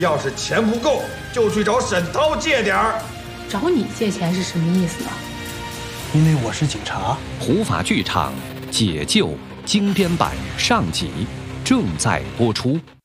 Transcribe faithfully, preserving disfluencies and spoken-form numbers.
要是钱不够，就去找沈涛借点儿。 找你借钱是什么意思啊？ 因为我是警察。 虎法剧场解救精编版上集正在播出。